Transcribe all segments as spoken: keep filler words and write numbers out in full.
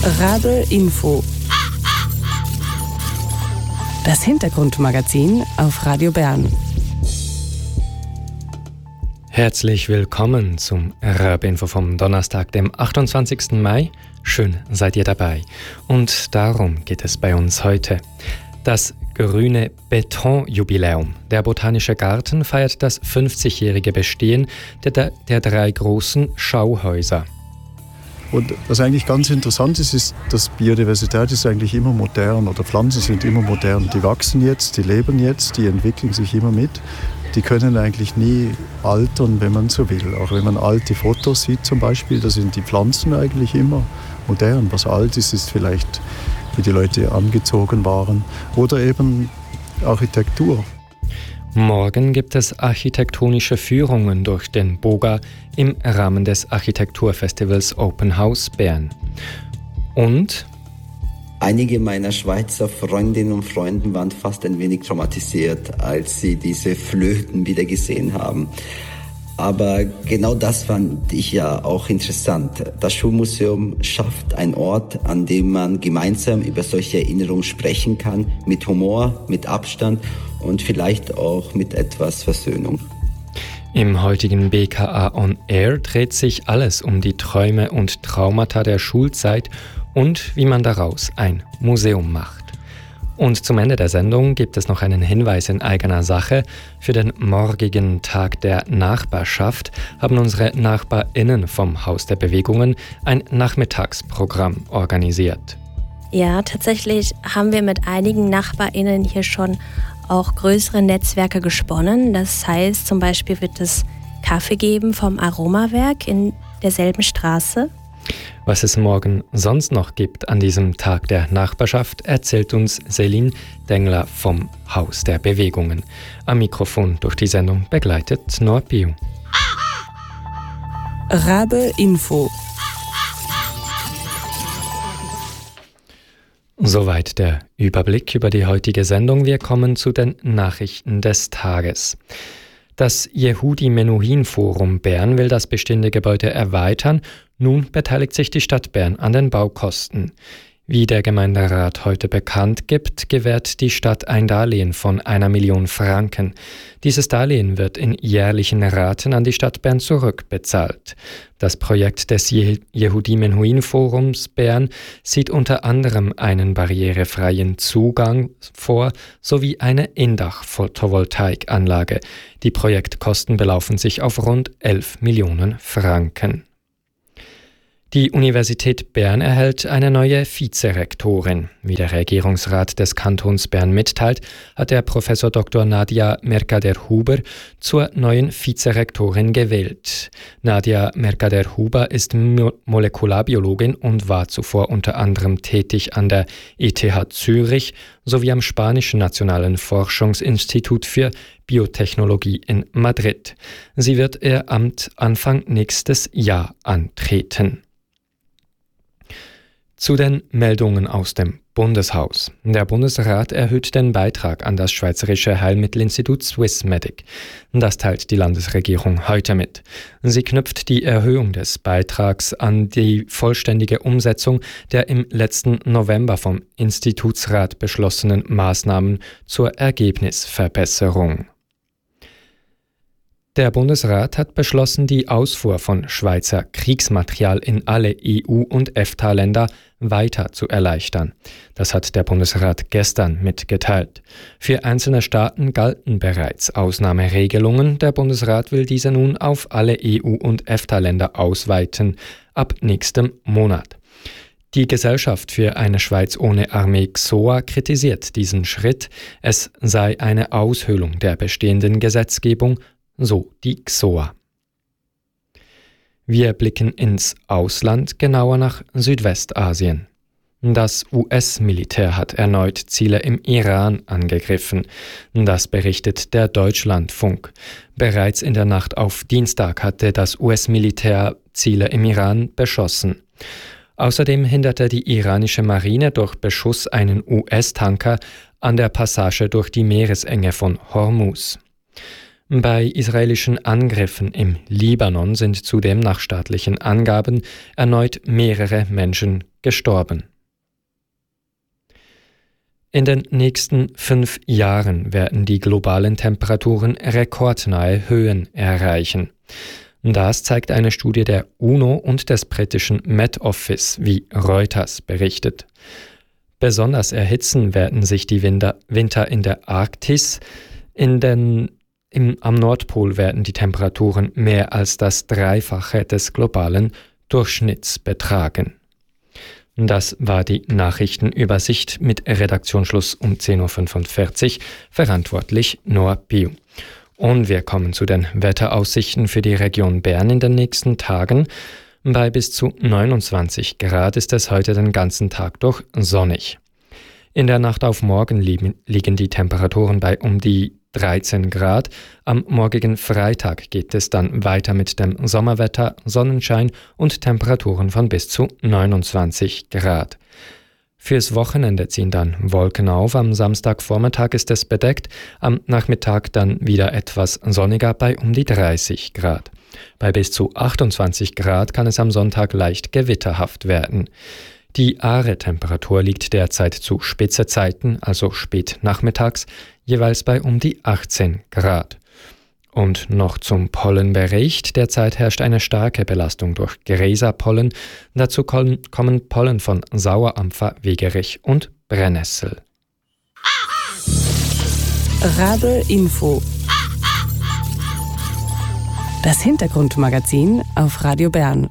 Rabe Info. Das Hintergrundmagazin auf Radio Bern. Herzlich willkommen zum Rabe Info vom Donnerstag, dem achtundzwanzigsten Mai. Schön seid ihr dabei. Und darum geht es bei uns heute. Das grüne Betonjubiläum. Der Botanische Garten feiert das fünfzigjährige Bestehen der, der drei großen Schauhäuser. Und was eigentlich ganz interessant ist, ist, dass Biodiversität ist eigentlich immer modern oder Pflanzen sind immer modern. Die wachsen jetzt, die leben jetzt, die entwickeln sich immer mit. Die können eigentlich nie altern, wenn man so will. Auch wenn man alte Fotos sieht zum Beispiel, da sind die Pflanzen eigentlich immer modern. Was alt ist, ist vielleicht, wie die Leute angezogen waren. Oder eben Architektur. Morgen gibt es architektonische Führungen durch den Boga im Rahmen des Architekturfestivals Open House Bern. Und einige meiner Schweizer Freundinnen und Freunde waren fast ein wenig traumatisiert, als sie diese Flöten wieder gesehen haben. Aber genau das fand ich ja auch interessant. Das Schulmuseum schafft einen Ort, an dem man gemeinsam über solche Erinnerungen sprechen kann, mit Humor, mit Abstand und vielleicht auch mit etwas Versöhnung. Im heutigen B K A On Air dreht sich alles um die Träume und Traumata der Schulzeit und wie man daraus ein Museum macht. Und zum Ende der Sendung gibt es noch einen Hinweis in eigener Sache. Für den morgigen Tag der Nachbarschaft haben unsere NachbarInnen vom Haus der Bewegungen ein Nachmittagsprogramm organisiert. Ja, tatsächlich haben wir mit einigen NachbarInnen hier schon auch größere Netzwerke gesponnen. Das heißt, zum Beispiel wird es Kaffee geben vom Aromawerk in derselben Straße. Was es morgen sonst noch gibt an diesem Tag der Nachbarschaft, erzählt uns Celine Dengler vom Haus der Bewegungen. Am Mikrofon durch die Sendung begleitet Noah Piu. Rabe Info. Soweit der Überblick über die heutige Sendung. Wir kommen zu den Nachrichten des Tages. Das Yehudi Menuhin Forum Bern will das bestehende Gebäude erweitern. Nun beteiligt sich die Stadt Bern an den Baukosten. Wie der Gemeinderat heute bekannt gibt, gewährt die Stadt ein Darlehen von einer Million Franken. Dieses Darlehen wird in jährlichen Raten an die Stadt Bern zurückbezahlt. Das Projekt des Yehudi Menuhin Forums Bern sieht unter anderem einen barrierefreien Zugang vor sowie eine Indach-Photovoltaikanlage. Die Projektkosten belaufen sich auf rund elf Millionen Franken. Die Universität Bern erhält eine neue Vizerektorin. Wie der Regierungsrat des Kantons Bern mitteilt, hat der Professor Doktor Nadia Mercader-Huber zur neuen Vizerektorin gewählt. Nadia Mercader-Huber ist Mo- Molekularbiologin und war zuvor unter anderem tätig an der E T H Zürich sowie am Spanischen Nationalen Forschungsinstitut für Biotechnologie in Madrid. Sie wird ihr Amt Anfang nächstes Jahr antreten. Zu den Meldungen aus dem Bundeshaus. Der Bundesrat erhöht den Beitrag an das Schweizerische Heilmittelinstitut Swissmedic. Das teilt die Landesregierung heute mit. Sie knüpft die Erhöhung des Beitrags an die vollständige Umsetzung der im letzten November vom Institutsrat beschlossenen Maßnahmen zur Ergebnisverbesserung. Der Bundesrat hat beschlossen, die Ausfuhr von Schweizer Kriegsmaterial in alle E U- und EFTA-Länder weiter zu erleichtern. Das hat der Bundesrat gestern mitgeteilt. Für einzelne Staaten galten bereits Ausnahmeregelungen. Der Bundesrat will diese nun auf alle E U- und EFTA-Länder ausweiten, ab nächstem Monat. Die Gesellschaft für eine Schweiz ohne Armee X O A kritisiert diesen Schritt. Es sei eine Aushöhlung der bestehenden Gesetzgebung, so die X O A. Wir blicken ins Ausland, genauer nach Südwestasien. Das U S-Militär hat erneut Ziele im Iran angegriffen. Das berichtet der Deutschlandfunk. Bereits in der Nacht auf Dienstag hatte das U S-Militär Ziele im Iran beschossen. Außerdem hinderte die iranische Marine durch Beschuss einen U S-Tanker an der Passage durch die Meeresenge von Hormuz. Bei israelischen Angriffen im Libanon sind zudem nach staatlichen Angaben erneut mehrere Menschen gestorben. In den nächsten fünf Jahren werden die globalen Temperaturen rekordnahe Höhen erreichen. Das zeigt eine Studie der UNO und des britischen Met Office, wie Reuters berichtet. Besonders erhitzen werden sich die Winter, Winter in der Arktis. In den, im, am Nordpol werden die Temperaturen mehr als das Dreifache des globalen Durchschnitts betragen. Das war die Nachrichtenübersicht mit Redaktionsschluss um zehn Uhr fünfundvierzig, verantwortlich Noah Piu. Und wir kommen zu den Wetteraussichten für die Region Bern in den nächsten Tagen. Bei bis zu neunundzwanzig Grad ist es heute den ganzen Tag durch sonnig. In der Nacht auf morgen liegen, liegen die Temperaturen bei um die dreizehn Grad. Am morgigen Freitag geht es dann weiter mit dem Sommerwetter, Sonnenschein und Temperaturen von bis zu neunundzwanzig Grad. Fürs Wochenende ziehen dann Wolken auf. Am Samstagvormittag ist es bedeckt, am Nachmittag dann wieder etwas sonniger bei um die dreißig Grad. Bei bis zu achtundzwanzig Grad kann es am Sonntag leicht gewitterhaft werden. Die Aare-Temperatur liegt derzeit zu Spitzezeiten, also spät nachmittags, jeweils bei um die achtzehn Grad. Und noch zum Pollenbericht. Derzeit herrscht eine starke Belastung durch Gräserpollen. Dazu kommen Pollen von Sauerampfer, Wegerich und Brennnessel. Radio Info. Das Hintergrundmagazin auf Radio Bern.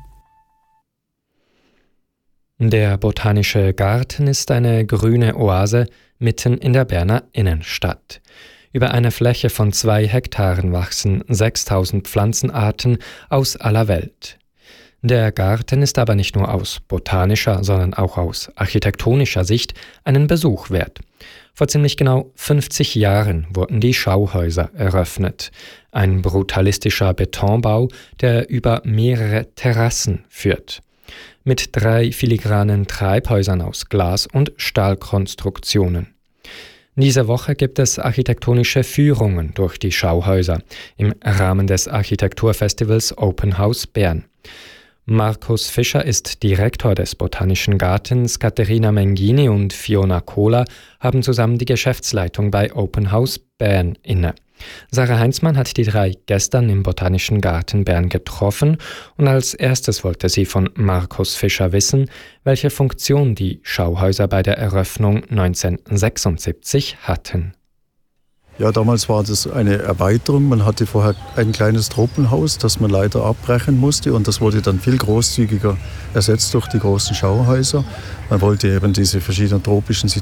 Der Botanische Garten ist eine grüne Oase mitten in der Berner Innenstadt. Über eine Fläche von zwei Hektaren wachsen sechstausend Pflanzenarten aus aller Welt. Der Garten ist aber nicht nur aus botanischer, sondern auch aus architektonischer Sicht einen Besuch wert. Vor ziemlich genau fünfzig Jahren wurden die Schauhäuser eröffnet. Ein brutalistischer Betonbau, der über mehrere Terrassen führt. Mit drei filigranen Treibhäusern aus Glas- und Stahlkonstruktionen. Diese Woche gibt es architektonische Führungen durch die Schauhäuser im Rahmen des Architekturfestivals Open House Bern. Markus Fischer ist Direktor des Botanischen Gartens, Katharina Mengini und Fiona Kohler haben zusammen die Geschäftsleitung bei Open House Bern inne. Sarah Heinzmann hat die drei gestern im Botanischen Garten Bern getroffen und als erstes wollte sie von Markus Fischer wissen, welche Funktion die Schauhäuser bei der Eröffnung neunzehnhundertsechsundsiebzig hatten. Ja, damals war das eine Erweiterung. Man hatte vorher ein kleines Tropenhaus, das man leider abbrechen musste und das wurde dann viel großzügiger ersetzt durch die großen Schauhäuser. Man wollte eben diese verschiedenen tropischen